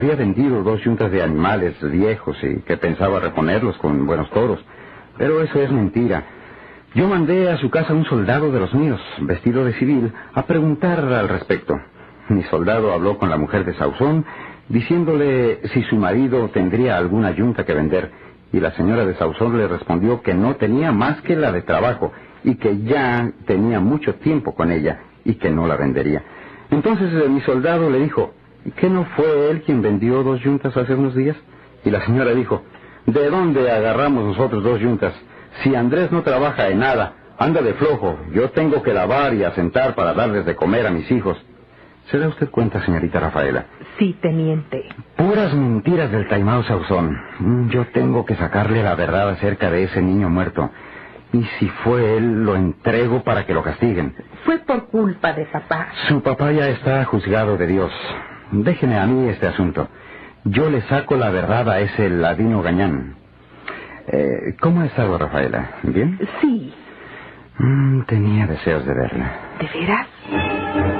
Había vendido 2 yuntas de animales viejos y que pensaba reponerlos con buenos toros. Pero eso es mentira. Yo mandé a su casa un soldado de los míos, vestido de civil, a preguntar al respecto. Mi soldado habló con la mujer de Sauzón, diciéndole si su marido tendría alguna yunta que vender. Y la señora de Sauzón le respondió que no tenía más que la de trabajo, y que ya tenía mucho tiempo con ella, y que no la vendería. Entonces mi soldado le dijo, ¿qué no fue él quien vendió 2 yuntas hace unos días? Y la señora dijo, ¿de dónde agarramos nosotros 2 yuntas? Si Andrés no trabaja en nada, anda de flojo, yo tengo que lavar y asentar para darles de comer a mis hijos. ¿Se da usted cuenta, señorita Rafaela? Sí, teniente. Puras mentiras del taimado Sauzón. Yo tengo que sacarle la verdad acerca de ese niño muerto. Y si fue él, lo entrego para que lo castiguen. Fue por culpa de papá. Su papá ya está juzgado de Dios. Déjeme a mí este asunto. Yo le saco la verdad a ese ladino gañán. ¿Cómo ha estado Rafaela? ¿Bien? Sí. Tenía deseos de verla. ¿De veras?